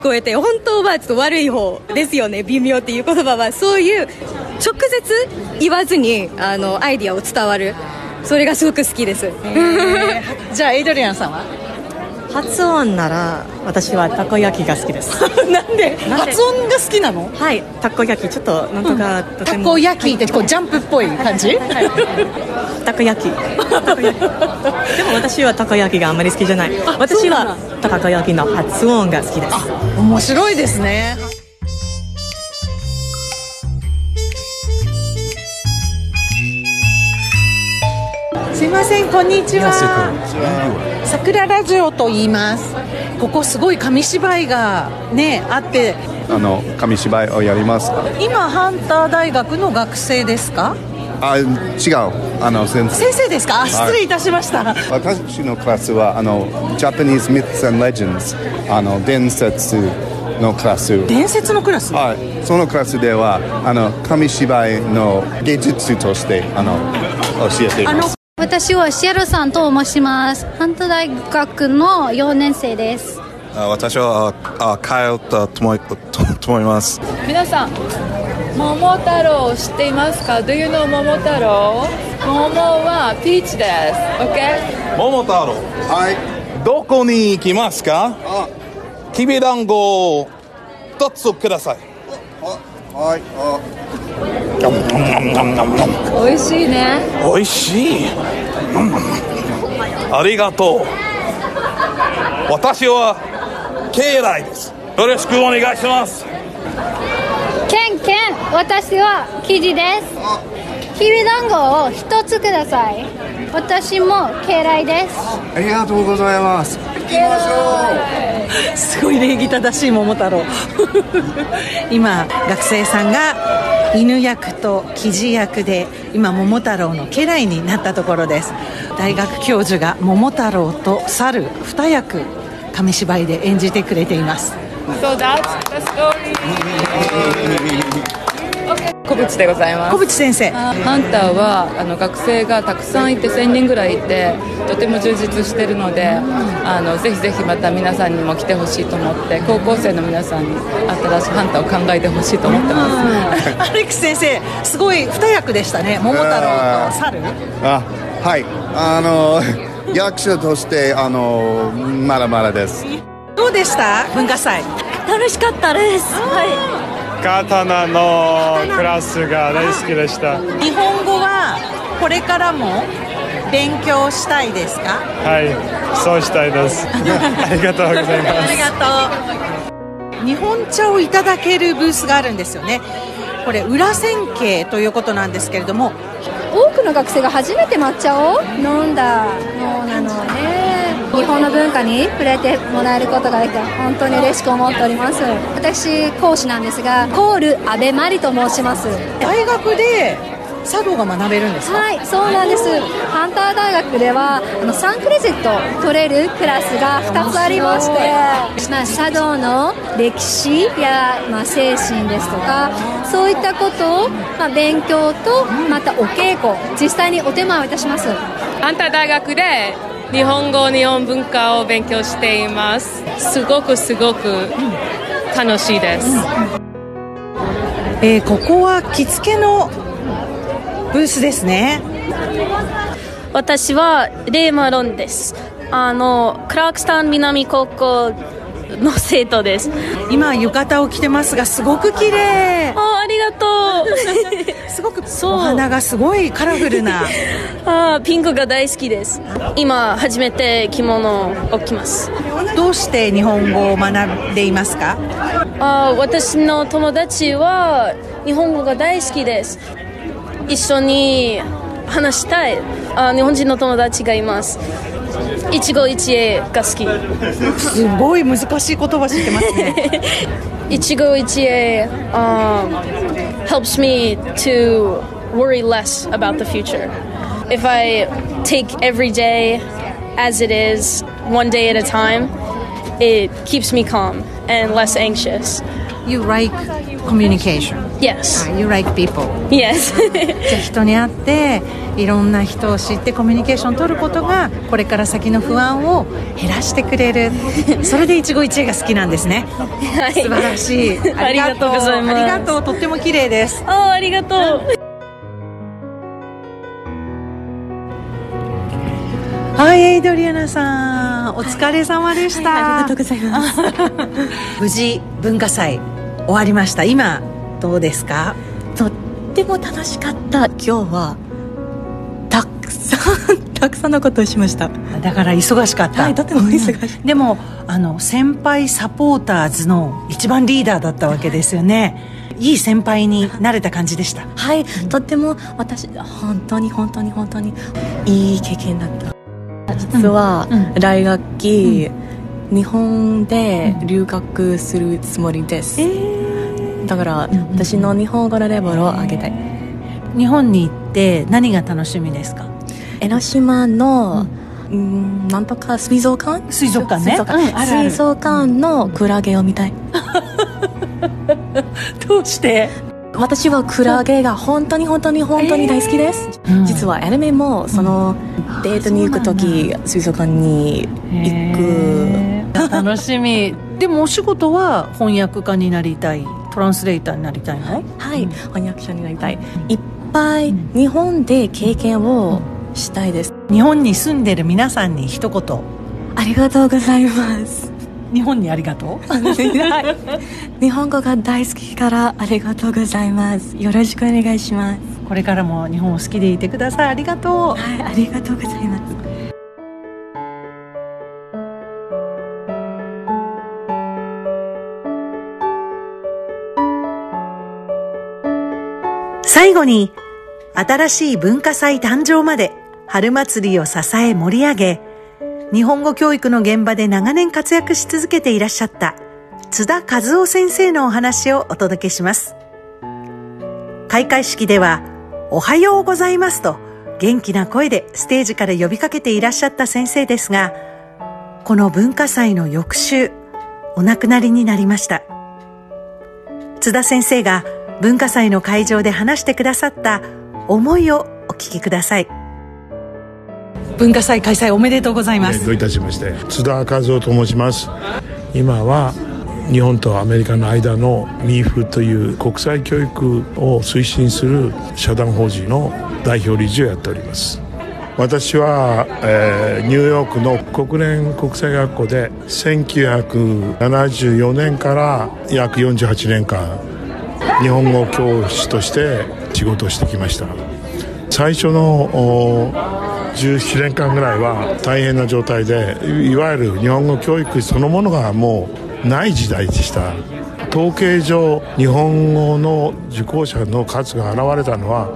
超えて本当はちょっと悪い方ですよね。微妙っていう言葉はそういう直接言わずにアイディアを伝わる、それがすごく好きです。 じゃあエイドリアンさんは？ 発音なら私はたこ焼きが好きですなんで発音が好きなの？ はい、たこ焼きちょっとなんとかとても、 たこ焼きってこうジャンプっぽい感じ？ たこ焼きでも私はたこ焼きがあんまり好きじゃない。私はたこ焼きの発音が好きです。 面白いですね。すいません、こんにちは。桜ラジオと言います。ここすごい紙芝居がねあって、 紙芝居をやります。 今ハンター大学の学生ですか？ 違う、先生ですか？失礼いたしました。 私のクラスはJapanese Myths and Legends、伝説のクラス。 伝説のクラス？ はい、そのクラスでは紙芝居の芸術として教えています。 私はシエルさんと申します。ハンター大学の4年生です。 私はカイルと思います。 皆さん、桃太郎を知っていますか？ Do you know 桃太郎？桃はピーチです。OK？ 桃太郎、はい、どこに行きますか？きびだんごを2つください。 はい、 美味しいね。 美味しい。ありがとう。私はケイライです。よろしくお願いします。 ケン、私はキジです。きびだんごを1つください。私もケイライです。 ありがとうございます。行きましょう。すごい礼儀正しい桃太郎今学生さんが犬役とキジ役で今桃太郎の家来になったところです。大学教授が桃太郎と猿2役紙芝居で演じてくれています。 So that's the story. 小渕でございます。 小渕先生、 ハンターは学生がたくさんいて1000人ぐらいいてとても充実しているので、ぜひぜひまた皆さんにも来てほしいと思って高校生の皆さんに新しいハンターを考えてほしいと思ってます。 アレックス先生すごい2役でしたね。桃太郎と猿。 はい、役者としてまだまだです。 どうでした文化祭？ 楽しかったです。はい、 刀のクラスが大好きでした。 日本語はこれからも勉強したいですか？ はい、そうしたいですありがとうございます。 ありがとう。日本茶をいただけるブースがあるんですよね。これ裏千家ということなんですけれども、 多くの学生が初めて抹茶を飲んだのなので、日本の文化に触れてもらえることができて本当に嬉しく思っております。私講師なんですが、コール阿部真理と申します。 大学で茶道が学べるんですか？ はい、そうなんです。ハンター大学では3クレジット取れるクラスが2つありまして、茶道の歴史や、精神ですとかそういったことを、勉強とまたお稽古実際にお手間をいたします。 ハンター大学で日本語日本文化を勉強しています。すごく楽しいです。 ここは着付けのブースですね。 私はレイマロンです。クラークスタン南高校の生徒です。 今浴衣を着てますがすごく綺麗。 ありがとうすごくお花がすごいカラフルなピンクが大好きです。今初めて着物を着ます。 どうして日本語を学んでいますか？ 私の友達は日本語が大好きです。一緒に話したい日本人の友達がいます。一期一会が好き。 すごい難しい言葉知ってますね一期一会helps me to worry less about the future. If I take every day as it is, one day at a time, it keeps me calm and less anxious. You like communication? Yes. You like people? Yes. じゃあ人に会っていろんな人を知ってコミュニケーションを取ることがこれから先の不安を減らしてくれる。それで一期一会が好きなんですね。 はい、 素晴らしい。 ありがとうございます。 ありがとう。とっても綺麗です。 ありがとう。 はい、エイドリアナさん、お疲れ様でした。 ありがとうございます。 無事文化祭終わりました。今どうですか？ とっても楽しかった。今日はたくさんのことをしました。 だから忙しかった。 はい、とても忙しい。 でも先輩サポーターズの一番リーダーだったわけですよね。いい先輩になれた感じでした。 はい、とっても私本当にいい経験だった。実は来学期、日本で留学するつもりです。だから私の日本語のレベルを上げたい。 日本に行って何が楽しみですか？ 江ノ島の、なんとか水族館ね、 水族館のクラゲを見たい。 どうして？ 私はクラゲが本当に大好きです。実はアニメもそのデートに行くとき水族館に行く。 楽しみ。でもお仕事は翻訳家になりたい、トランスレーターになりたいの？ はい、翻訳者になりたい。いっぱい日本で経験をしたいです。 日本に住んでる皆さんに一言。 ありがとうございます。 日本にありがとう。 日本語が大好きからありがとうございます。よろしくお願いします。 これからも日本を好きでいてください。ありがとう。 はい、ありがとうございます。 最後に新しい文化祭誕生まで春祭りを支え盛り上げ、日本語教育の現場で長年活躍し続けていらっしゃった津田和夫先生のお話をお届けします。開会式ではおはようございますと元気な声でステージから呼びかけていらっしゃった先生ですが、この文化祭の翌週お亡くなりになりました。津田先生が文化祭の会場で話してくださった思いをお聞きください。文化祭開催おめでとうございます。 どういたしまして。津田和夫と申します。今は日本とアメリカの間のMIFという国際教育を推進する社団法人の代表理事をやっております。私は、ニューヨークの国連国際学校で1974年から約48年間日本語教師として仕事をしてきました。最初の17年間ぐらいは大変な状態で、いわゆる日本語教育そのものがもうない時代でした。統計上日本語の受講者の数が現れたのは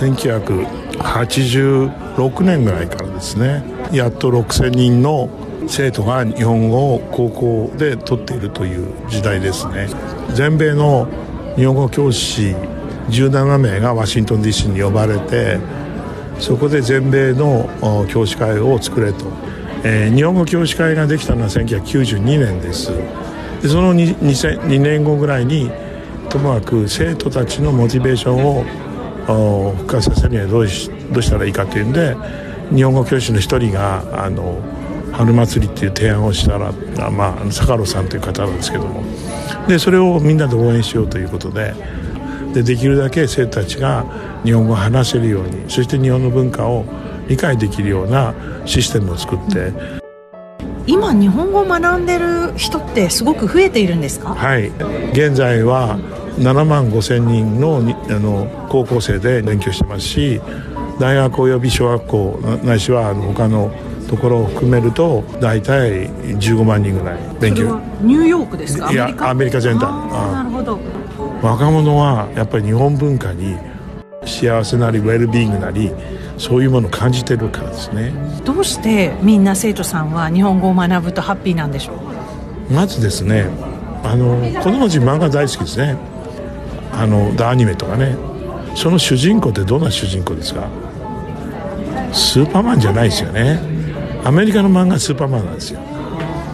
1986年ぐらいからですね。やっと6000人の生徒が日本語を高校で取っているという時代ですね。全米の日本語教師17名がワシントン DC に呼ばれて、そこで全米の教師会を作れと、日本語教師会ができたのは1992年です。でその 2年後ぐらいにともかく生徒たちのモチベーションを復活させるにはどうしたらいいかというんで、日本語教師の一人が春祭りっていう提案をしたら、坂野さんという方なんですけども、でそれをみんなで応援しようということで、できるだけ生徒たちが日本語を話せるように、そして日本の文化を理解できるようなシステムを作って。 今日本語を学んでる人ってすごく増えているんですか？ はい、現在は7万5千人の高校生で勉強してますし、大学および小学校ないしは他のところを含めると大体15万人ぐらい勉強。 それはニューヨークですか？ いや、アメリカ全体。 なるほど。 若者はやっぱり日本文化に幸せなりウェルビーイングなり、そういうものを感じてるからですね。 どうしてみんな生徒さんは日本語を学ぶとハッピーなんでしょう？ まずですね、子供たち漫画大好きですね。アニメとかね。その主人公ってどんな主人公ですか？スーパーマンじゃないですよね。アメリカの漫画はスーパーマンなんですよ。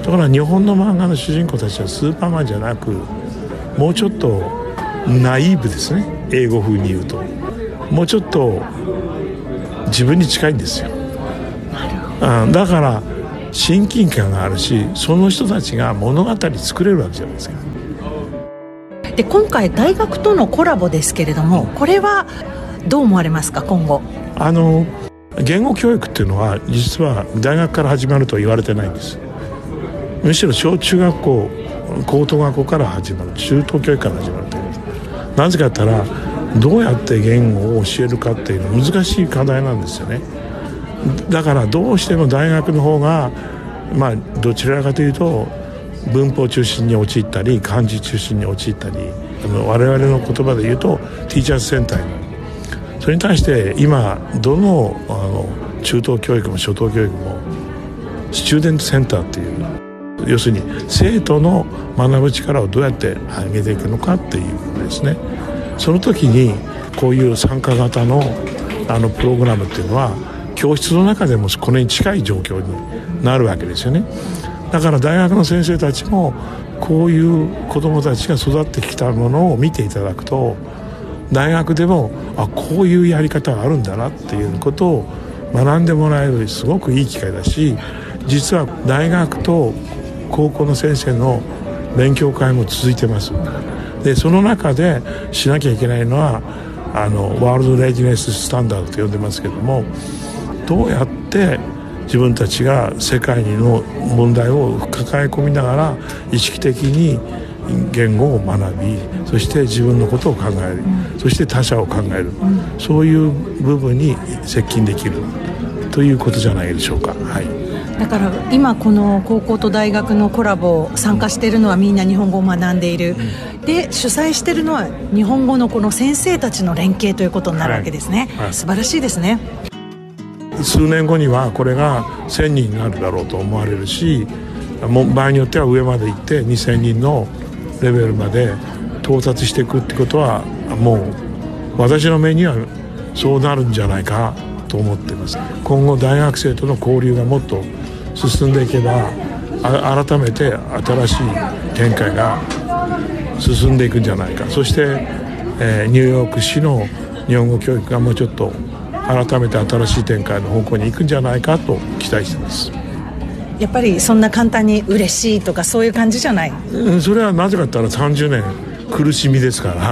だから日本の漫画の主人公たちはスーパーマンじゃなく、もうちょっとナイーブですね、英語風に言うと。もうちょっと自分に近いんですよ。だから親近感があるし、その人たちが物語作れるわけじゃないですか。 で今回大学とのコラボですけれども、これはどう思われますか、今後。 言語教育っていうのは実は大学から始まるとは言われてないんです。むしろ小中学校、高等学校から始まる、中等教育から始まるという。なぜかと言ったら、どうやって言語を教えるかっていうのは難しい課題なんですよね。だからどうしても大学の方が、どちらかというと文法中心に陥ったり漢字中心に陥ったり、我々の言葉で言うとティーチャーズセンターになる。それに対して今どの中等教育も初等教育もスチューデントセンターっていう、要するに生徒の学ぶ力をどうやって上げていくのかっていうことですね。その時にこういう参加型のプログラムっていうのは教室の中でもこれに近い状況になるわけですよね。だから大学の先生たちもこういう子どもたちが育ってきたものを見ていただくと、大学でもこういうやり方があるんだなっていうことを学んでもらえるすごくいい機会だし、実は大学と高校の先生の勉強会も続いてます。でその中でしなきゃいけないのはワールドレジネススタンダードと呼んでますけども、どうやって自分たちが世界の問題を抱え込みながら意識的に言語を学び、そして自分のことを考える、そして他者を考える、そういう部分に接近できるということじゃないでしょうか。はい、 だから今この高校と大学のコラボ参加しているのはみんな日本語を学んでいる、で主催しているのは日本語のこの先生たちの連携ということになるわけですね。素晴らしいですね。 数年後にはこれが1000人になるだろうと思われるし、場合によっては上まで行って2000人のレベルまで到達していくってことは、もう私の目にはそうなるんじゃないかと思っています。今後大学生との交流がもっと進んでいけば、改めて新しい展開が進んでいくんじゃないか。そして、ニューヨーク市の日本語教育がもうちょっと改めて新しい展開の方向に行くんじゃないかと期待しています。 やっぱりそんな簡単に嬉しいとかそういう感じじゃない。 それはなぜかと言ったら30年苦しみですから、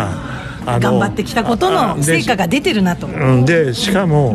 頑張ってきたことの成果が出てるなと。 でしかも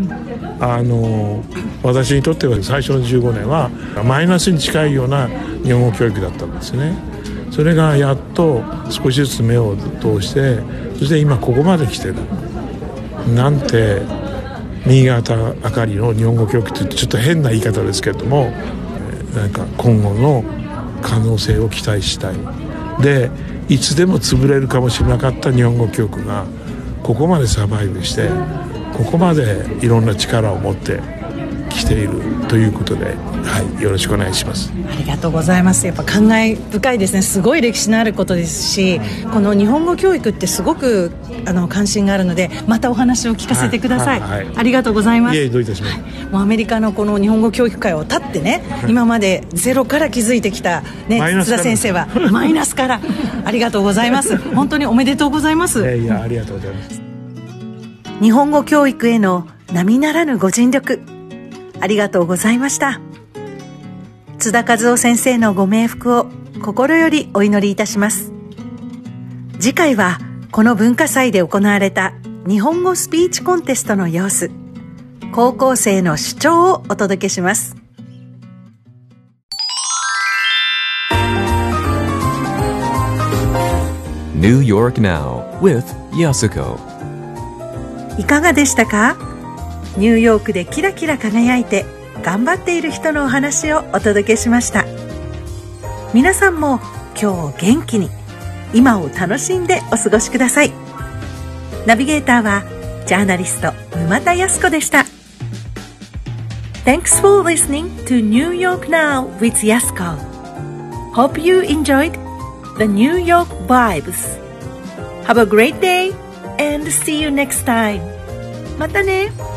私にとっては最初の15年はマイナスに近いような日本語教育だったんですね。それがやっと少しずつ目を通して、そして今ここまで来てるなんて、新潟あかりの日本語教育ってちょっと変な言い方ですけれども、なんか今後の可能性を期待したい。でいつでも潰れるかもしれなかった日本語教育がここまでサバイブして、ここまでいろんな力を持ってきているということで、よろしくお願いします。 ありがとうございます。やっぱ感慨深いですね。すごい歴史のあることですし、この日本語教育ってすごく関心があるので、またお話を聞かせてください。ありがとうございます。 いえ、どういたしまして。 もうアメリカのこの日本語教育界を立ってね、今までゼロから築いてきた、津田先生はマイナスからありがとうございます。本当におめでとうございます。 ありがとうございます。 日本語教育への並ならぬご尽力ありがとうございました。津田和夫先生のご冥福を心よりお祈りいたします。次回はこの文化祭で行われた日本語スピーチコンテストの様子、高校生の主張をお届けします。 New York Now with Yasuko。 いかがでしたか？ニューヨークでキラキラ輝いて頑張っている人のお話をお届けしました。皆さんも今日元気に今を楽しんでお過ごしください。ナビゲーターはジャーナリスト沼田康子でした。 Thanks for listening to New York Now with Yasuko. Hope you enjoyed the New York vibes. Have a great day and see you next time. またね。